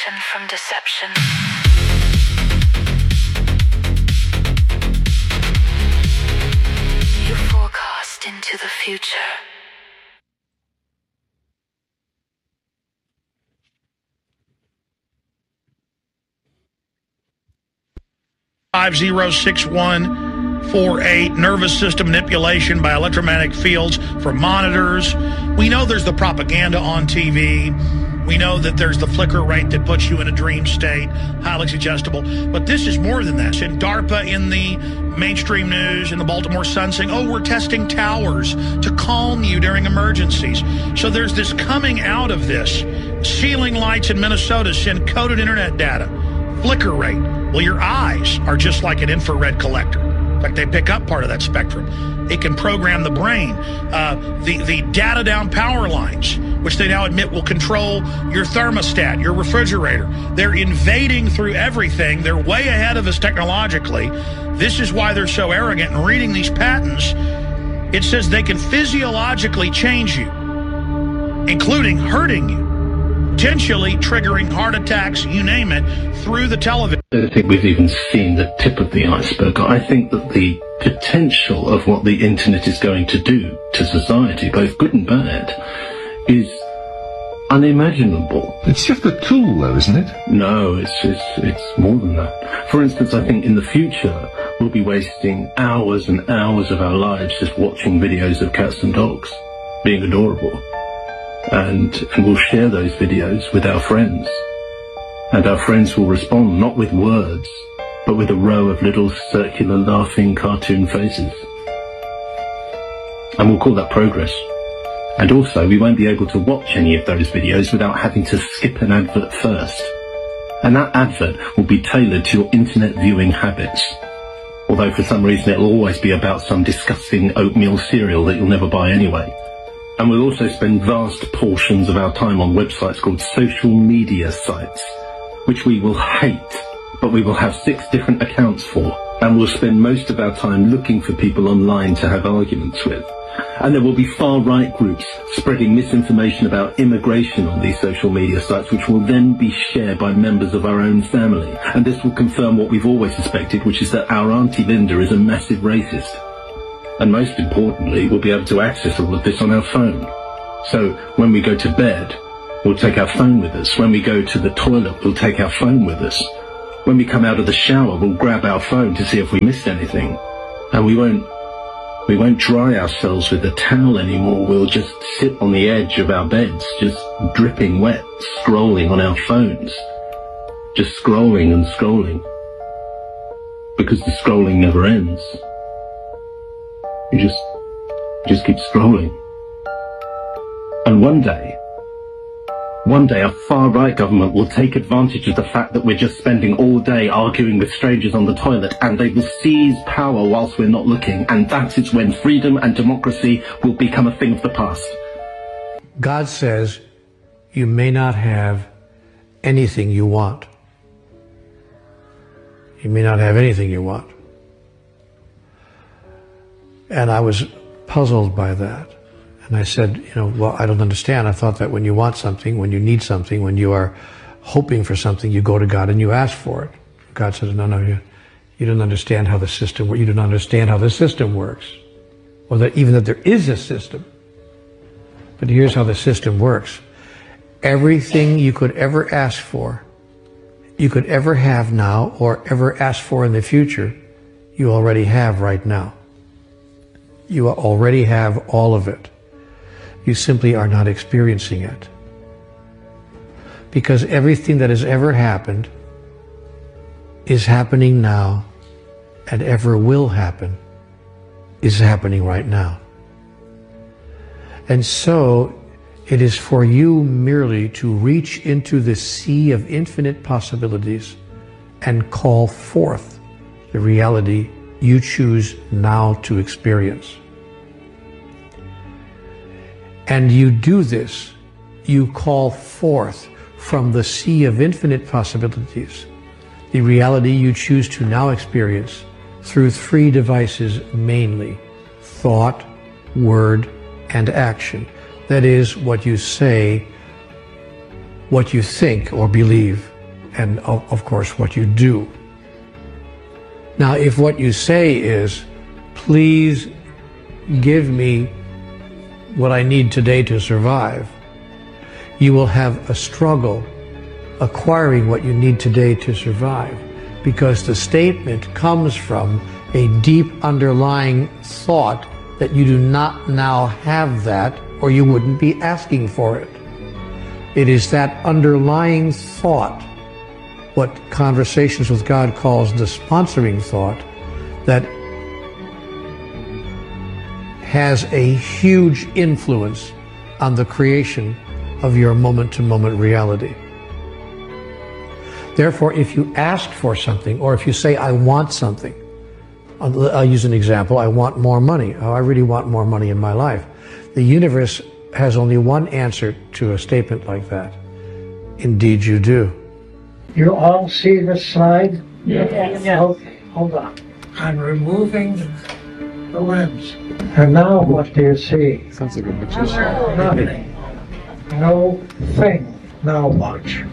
protection from deception. You forecast into the future. (506148) nervous system manipulation by electromagnetic fields for monitors. We know there's the propaganda on TV. We know that there's the flicker rate that puts you in a dream state, highly suggestible. But this is more than that. And DARPA in the mainstream news, in the Baltimore Sun, saying, oh, we're testing towers to calm you during emergencies. So there's this coming out of this. Ceiling lights in Minnesota send coded internet data. Flicker rate. Well, your eyes are just like an infrared collector. In fact, they pick up part of that spectrum. It can program the brain. The data down power lines, which they now admit will control your thermostat, your refrigerator. They're invading through everything. They're way ahead of us technologically. This is why they're so arrogant. And reading these patents, it says they can physiologically change you, including hurting you, potentially triggering heart attacks, you name it, through the television. I don't think we've even seen the tip of the iceberg. I think that the potential of what the internet is going to do to society, both good and bad, is unimaginable. It's just a tool, though, isn't it? No, it's more than that. For instance, I think in the future, we'll be wasting hours and hours of our lives just watching videos of cats and dogs being adorable. And we'll share those videos with our friends. And our friends will respond not with words, but with a row of little circular laughing cartoon faces. And we'll call that progress. And also, we won't be able to watch any of those videos without having to skip an advert first. And that advert will be tailored to your internet viewing habits. Although for some reason it'll always be about some disgusting oatmeal cereal that you'll never buy anyway. And we'll also spend vast portions of our time on websites called social media sites, which we will hate, but we will have 6 different accounts for. And we'll spend most of our time looking for people online to have arguments with. And there will be far-right groups spreading misinformation about immigration on these social media sites, which will then be shared by members of our own family. And this will confirm what we've always suspected, which is that our Auntie Linda is a massive racist. And most importantly, we'll be able to access all of this on our phone. So when we go to bed, we'll take our phone with us. When we go to the toilet, we'll take our phone with us. When we come out of the shower, we'll grab our phone to see if we missed anything. And we won't dry ourselves with a towel anymore. We'll just sit on the edge of our beds, just dripping wet, scrolling on our phones. Just scrolling and scrolling. Because the scrolling never ends. You just keep scrolling. And one day a far-right government will take advantage of the fact that we're just spending all day arguing with strangers on the toilet, and they will seize power whilst we're not looking, and that is when freedom and democracy will become a thing of the past. God says you may not have anything you want. You may not have anything you want. And I was puzzled by that. And I said, well, I don't understand. I thought that when you want something, when you need something, when you are hoping for something, you go to God and you ask for it. God said, no, you don't understand how the system works. You don't understand how the system works. Or that even that there is a system. But here's how the system works. Everything you could ever ask for, you could ever have now, or ever ask for in the future, you already have right now. You already have all of it. You simply are not experiencing it. Because everything that has ever happened is happening now, and ever will happen is happening right now. And so it is for you merely to reach into the sea of infinite possibilities and call forth the reality you choose now to experience. And you do this, you call forth from the sea of infinite possibilities the reality you choose to now experience through 3 devices mainly: thought, word, and action. That is, what you say, what you think or believe, and of course what you do. Now, if what you say is, please give me what I need today to survive, you will have a struggle acquiring what you need today to survive, because the statement comes from a deep underlying thought that you do not now have that, or you wouldn't be asking for it. It is that underlying thought, what Conversations with God calls the sponsoring thought, that has a huge influence on the creation of your moment-to-moment reality. Therefore, if you ask for something, or if you say, I want something, I'll use an example, I want more money. Oh, I really want more money in my life. The universe has only one answer to a statement like that. Indeed you do. You all see the slide? Yes. Okay, hold on. I'm removing the lens. And now what do you see? Sounds like a magician. Nothing. No thing. Now watch.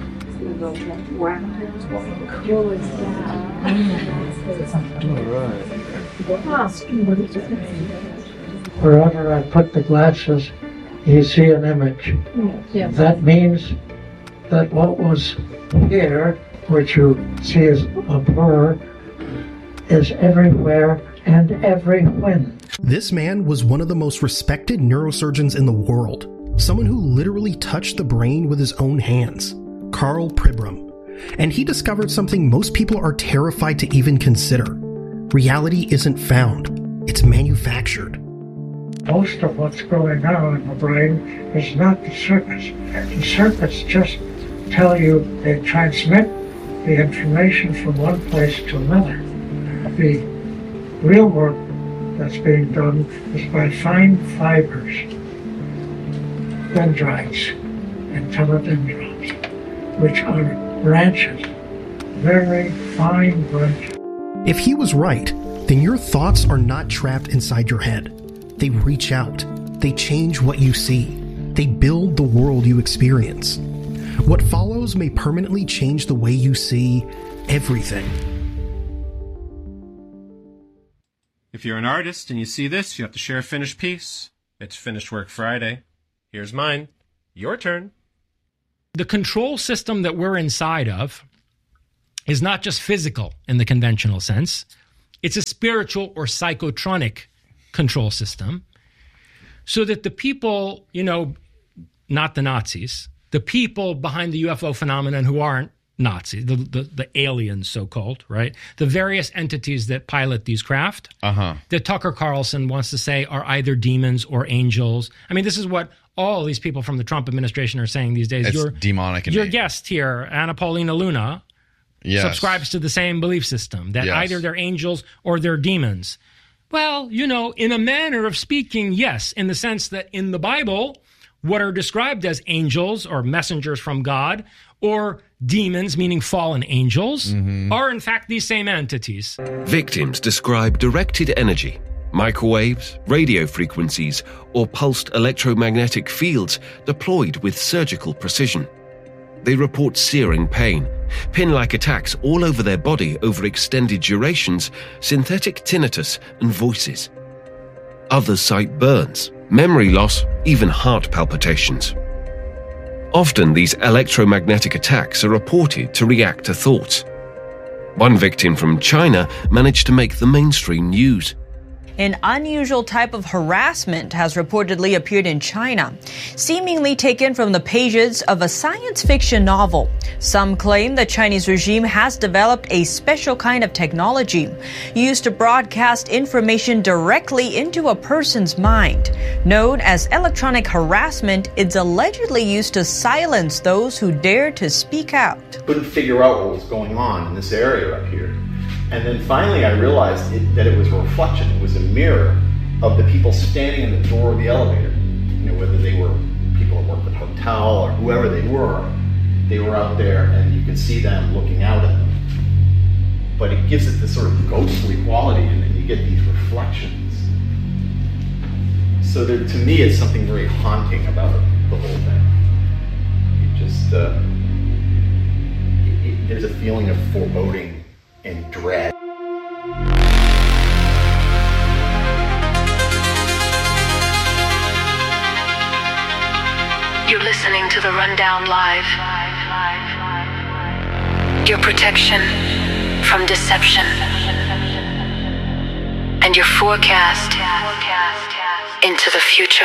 Wherever I put the glasses, you see an image. Yes. That means that what was here, which you see as a blur, is everywhere and everywhere. This man was one of the most respected neurosurgeons in the world, someone who literally touched the brain with his own hands, Karl Pribram. And he discovered something most people are terrified to even consider. Reality isn't found, it's manufactured. Most of what's going on in the brain is not the circuits. The circuits just tell you, they transmit the information from one place to another. The real work that's being done is by fine fibers, dendrites and teledendrons, which are branches, very fine branches. If he was right, then your thoughts are not trapped inside your head. They reach out. They change what you see. They build the world you experience. What follows may permanently change the way you see everything. If you're an artist and you see this, you have to share a finished piece. It's Finished Work Friday. Here's mine. Your turn. The control system that we're inside of is not just physical in the conventional sense. It's a spiritual or psychotronic control system, so that the people, not the Nazis, the people behind the UFO phenomenon who aren't Nazis, the aliens, so-called, right? The various entities that pilot these craft, that Tucker Carlson wants to say are either demons or angels. I mean, this is what all these people from the Trump administration are saying these days. It's demonic. Your guest here, Anna Paulina Luna, subscribes to the same belief system, that either they're angels or they're demons. Well, in a manner of speaking, yes, in the sense that in the Bible, what are described as angels or messengers from God or demons, meaning fallen angels, are in fact these same entities. Victims describe directed energy, microwaves, radio frequencies, or pulsed electromagnetic fields deployed with surgical precision. They report searing pain, pin-like attacks all over their body over extended durations, synthetic tinnitus, and voices. Others cite burns, memory loss, even heart palpitations. Often these electromagnetic attacks are reported to react to thoughts. One victim from China managed to make the mainstream news. An unusual type of harassment has reportedly appeared in China, seemingly taken from the pages of a science fiction novel. Some claim the Chinese regime has developed a special kind of technology used to broadcast information directly into a person's mind. Known as electronic harassment, it's allegedly used to silence those who dare to speak out. Couldn't figure out what was going on in this area up here. And then finally I realized that it was a reflection, it was a mirror of the people standing in the door of the elevator. Whether they were people that worked at a hotel or whoever they were out there and you could see them looking out at them. But it gives it this sort of ghostly quality and then you get these reflections. So to me it's something very haunting about the whole thing. It is a feeling of foreboding and dread. You're listening to the Rundown Live. Your protection from deception. And your forecast into the future.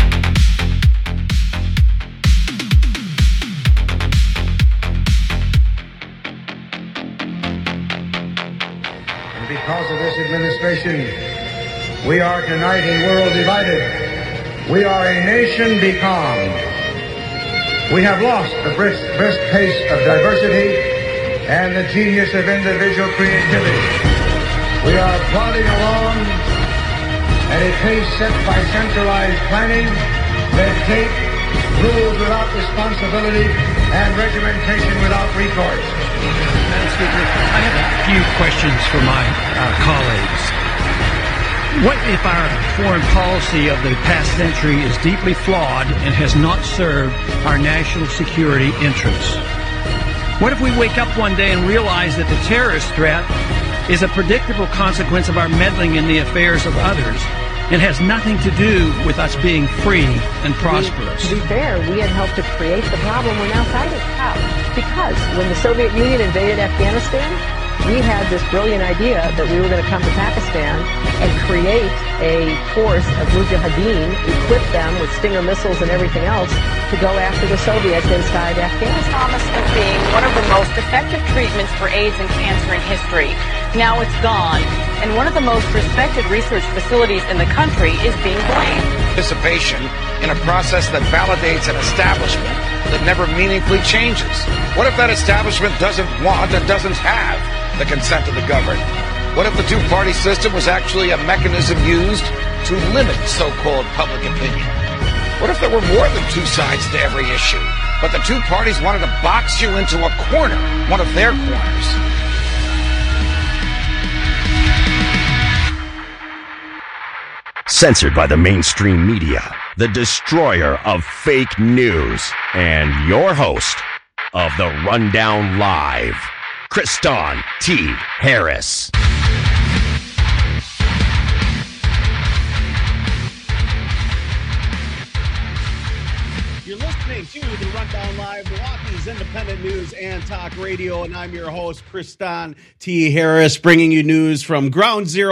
And because of this administration, we are tonight a world divided. We are a nation becalmed. We have lost the brisk pace of diversity and the genius of individual creativity. We are plodding along at a pace set by centralized planning, red tape, rules without responsibility, and regimentation without recourse. Madam Speaker, I have a few questions for my colleagues. What if our foreign policy of the past century is deeply flawed and has not served our national security interests? What if we wake up one day and realize that the terrorist threat is a predictable consequence of our meddling in the affairs of others and has nothing to do with us being free and prosperous? To be fair, we had helped to create the problem we're now fighting. How? Because when the Soviet Union invaded Afghanistan, we had this brilliant idea that we were going to come to Pakistan and create a force of mujahideen, equip them with Stinger missiles and everything else to go after the Soviets inside Afghanistan. Promise of being one of the most effective treatments for AIDS and cancer in history. Now it's gone, and one of the most respected research facilities in the country is being blamed. Participation in a process that validates an establishment that never meaningfully changes. What if that establishment doesn't want and doesn't have the consent of the governed? What if the two-party system was actually a mechanism used to limit so-called public opinion? What if there were more than two sides to every issue, but the two parties wanted to box you into a corner, one of their corners? Censored by the mainstream media, the destroyer of fake news, and your host of the Rundown Live, Kristan T. Harris. You're listening to the Rundown Live, Milwaukee's independent news and talk radio, and I'm your host, Kristan T. Harris, bringing you news from Ground Zero